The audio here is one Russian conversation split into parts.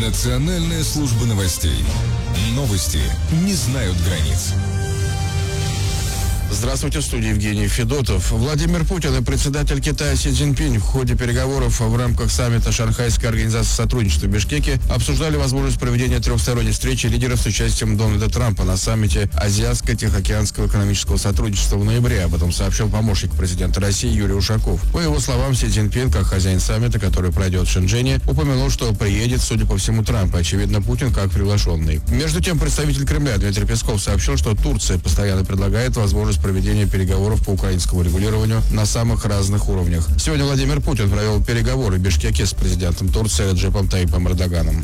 Национальная служба новостей. Новости не знают границ. Здравствуйте, в студии Евгений Федотов. Владимир Путин и председатель Китая Си Цзиньпинь в ходе переговоров в рамках саммита Шанхайской организации сотрудничества в Бишкеке обсуждали возможность проведения трехсторонней встречи лидеров с участием Дональда Трампа на саммите Азиатско-Тихоокеанского экономического сотрудничества в ноябре. Об этом сообщил помощник президента России Юрий Ушаков. По его словам, Си Цзиньпин, как хозяин саммита, который пройдет в Шэньчжэне, упомянул, что приедет, судя по всему, Трамп, и, очевидно, Путин как приглашенный. Между тем, представитель Кремля Дмитрий Песков сообщил, что Турция постоянно предлагает возможность проведения переговоров по украинскому регулированию на самых разных уровнях. Сегодня Владимир Путин провел переговоры в Бишкеке с президентом Турции Реджепом Тайипом Эрдоганом.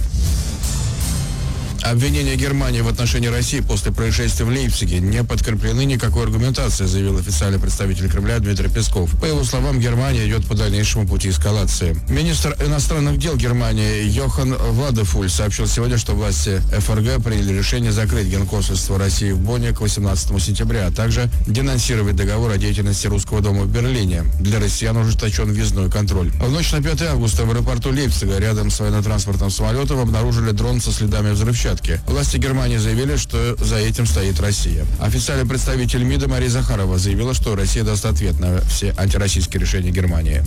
Обвинения Германии в отношении России после происшествия в Лейпциге не подкреплены никакой аргументацией, заявил официальный представитель Кремля Дмитрий Песков. По его словам, Германия идет по дальнейшему пути эскалации. Министр иностранных дел Германии Йохан Владефуль сообщил сегодня, что власти ФРГ приняли решение закрыть генконсульство России в Бонне к 18 сентября, а также денонсировать договор о деятельности Русского дома в Берлине. Для россиян ужесточен въездной контроль. В ночь на 5 августа в аэропорту Лейпцига рядом с военно-транспортным самолетом обнаружили дрон со следами взрывчатки. Власти Германии заявили, что за этим стоит Россия. Официальный представитель МИДа Мария Захарова заявила, что Россия даст ответ на все антироссийские решения Германии.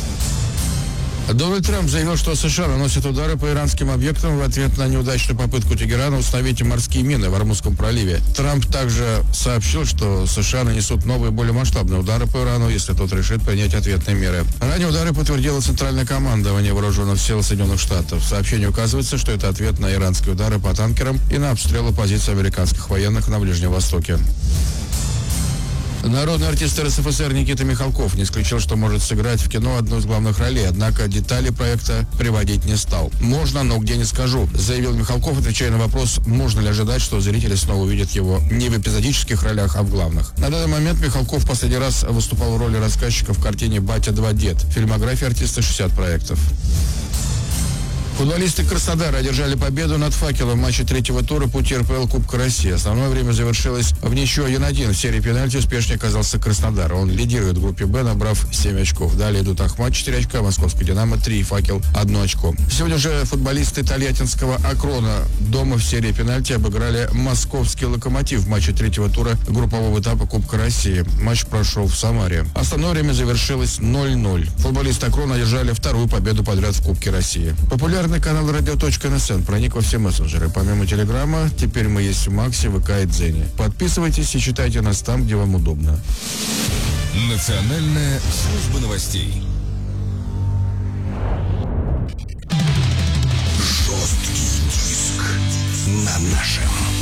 Дональд Трамп заявил, что США наносят удары по иранским объектам в ответ на неудачную попытку Тегерана установить морские мины в Ормузском проливе. Трамп также сообщил, что США нанесут новые, более масштабные удары по Ирану, если тот решит принять ответные меры. Ранее удары подтвердило Центральное командование Вооруженных сил Соединенных Штатов. В сообщении указывается, что это ответ на иранские удары по танкерам и на обстрелы позиций американских военных на Ближнем Востоке. Народный артист РСФСР Никита Михалков не исключил, что может сыграть в кино одну из главных ролей, однако детали проекта приводить не стал. «Можно, но где не скажу», заявил Михалков, отвечая на вопрос, можно ли ожидать, что зрители снова увидят его не в эпизодических ролях, а в главных. На данный момент Михалков в последний раз выступал в роли рассказчика в картине «Батя 2 дед». В фильмографии артиста 60 проектов. Футболисты Краснодара одержали победу над «Факелом» в матче третьего тура пути РПЛ Кубка России. Основное время завершилось в ничью 1-1. В серии пенальти успешнее оказался Краснодар. Он лидирует в группе «Б», набрав 7 очков. Далее идут Ахмат 4 очка, Московский «Динамо» 3 и «Факел» 1 очко. Сегодня же футболисты Тольяттинского «Акрона» дома в серии пенальти обыграли московский «Локомотив» в матче третьего тура группового этапа Кубка России. Матч прошел в Самаре. Основное время завершилось 0-0. Футболисты «Акрона» одержали вторую победу подряд в Кубке России. Популярный канал radio.nsn проник во все мессенджеры. Помимо Телеграма, теперь мы есть в Максе, ВК и Дзене. Подписывайтесь и читайте нас там, где вам удобно. Национальная служба новостей. Жесткий диск на нашем.